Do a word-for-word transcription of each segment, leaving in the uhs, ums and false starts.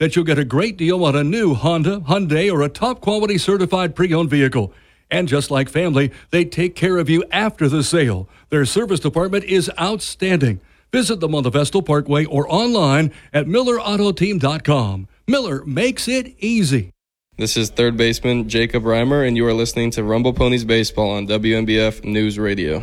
that you'll get a great deal on a new Honda, Hyundai, or a top-quality certified pre-owned vehicle. And just like family, they take care of you after the sale. Their service department is outstanding. Visit them on the Vestal Parkway or online at Miller Auto Team dot com. Miller makes it easy. This is third baseman Jacob Reimer, and you are listening to Rumble Ponies Baseball on W M B F News Radio.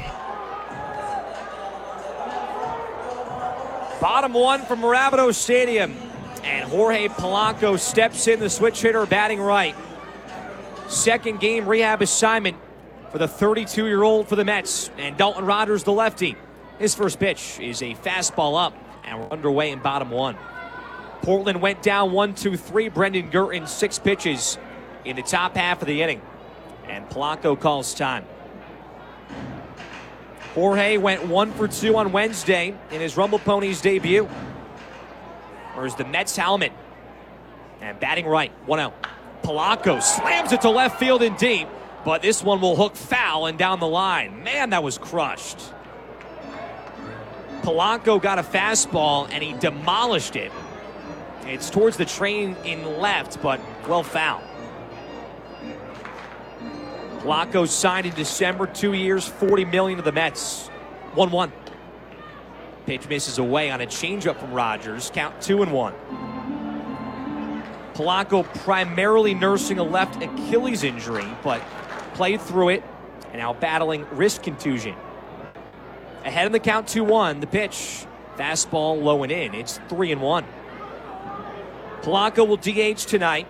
Bottom one from Rapido Stadium, and Jorge Polanco steps in, the switch hitter batting right. Second game rehab assignment for the thirty-two-year-old for the Mets, and Dalton Rogers, the lefty. His first pitch is a fastball up, and we're underway in bottom one. Portland went down one two three. Brendan Girton, six pitches in the top half of the inning. And Polanco calls time. Jorge went one for two on Wednesday in his Rumble Ponies debut. There's the Mets helmet. And batting right, one out. Polanco slams it to left field and deep, but this one will hook foul and down the line. Man, that was crushed. Polanco got a fastball, and he demolished it. It's towards the train in left, but well foul. Polanco signed in December, two years, forty million dollars to the Mets. one one. Pitch misses away on a changeup from Rogers. Count two and one. Polanco primarily nursing a left Achilles injury, but played through it and now battling wrist contusion. Ahead in the count two one, the pitch. Fastball low and in. It's three and one. Polanco will D H tonight.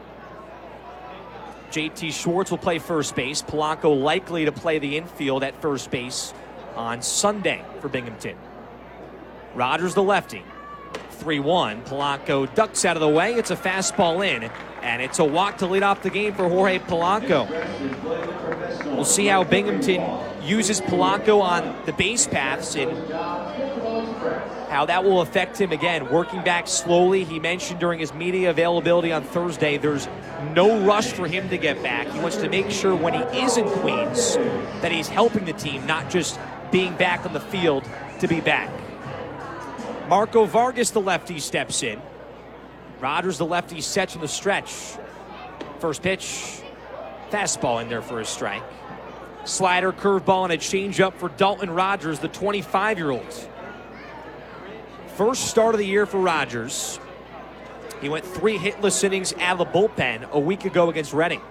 J T Schwartz will play first base. Polanco likely to play the infield at first base on Sunday for Binghamton. Rogers the lefty. three one. Polanco ducks out of the way. It's a fastball in, and it's a walk to lead off the game for Jorge Polanco. We'll see how Binghamton uses Polanco on the base paths and how that will affect him again. Working back slowly. He mentioned during his media availability on Thursday there's no rush for him to get back. He wants to make sure when he is in Queens that he's helping the team, not just being back on the field to be back. Marco Vargas, the lefty, steps in. Rogers, the lefty, sets on the stretch. First pitch, fastball in there for a strike. Slider, curveball, and a changeup for Dalton Rogers, the twenty-five-year-old. First start of the year for Rogers. He went three hitless innings out of the bullpen a week ago against Reading.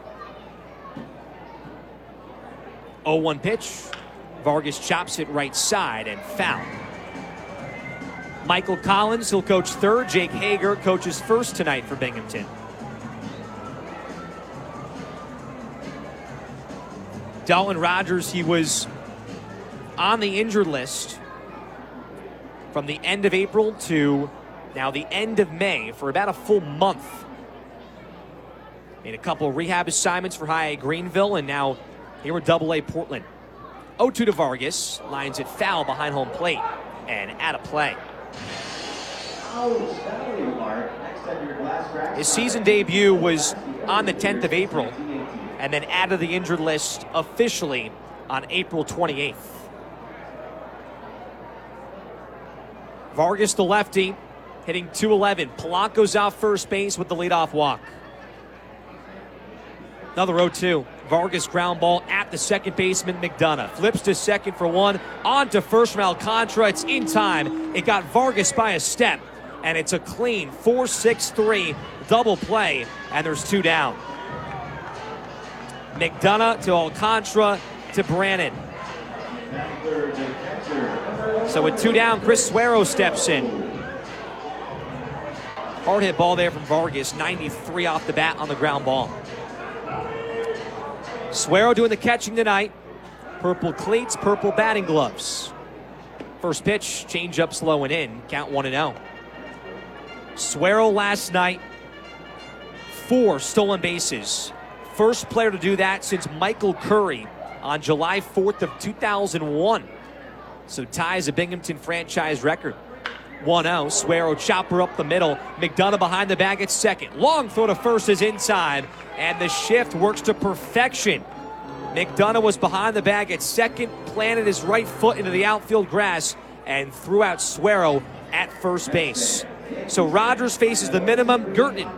oh one pitch. Vargas chops it right side and foul. Michael Collins, he'll coach third. Jake Hager coaches first tonight for Binghamton. Dalton Rogers, he was on the injured list from the end of April to now the end of May for about a full month. Made a couple rehab assignments for High A Greenville, and now here with Double A Portland. oh two to Vargas, lines it foul behind home plate and out of play. His season debut was on the tenth of April and then out of the injured list officially on April twenty-eighth. Vargas, the lefty, hitting two eleven. Polanco's out first base with the leadoff walk. Another oh two. Vargas ground ball at the second baseman, McDonough. Flips to second for one. On to first from Alcantara. It's in time. It got Vargas by a step. And it's a clean four six three double play. And there's two down. McDonough to Alcantara to Brannon. So with two down, Chris Suero steps in. Hard hit ball there from Vargas. ninety-three off the bat on the ground ball. Suero doing the catching tonight. Purple cleats, purple batting gloves. First pitch, change up slow and in. Count one and oh. Suero last night, four stolen bases. First player to do that since Michael Curry on July fourth of two thousand one. So ties a Binghamton franchise record. one oh, Suero chopper up the middle. McDonough behind the bag at second. Long throw to first is inside, and the shift works to perfection. McDonough was behind the bag at second, planted his right foot into the outfield grass, and threw out Suero at first base. So Rogers faces the minimum. Girton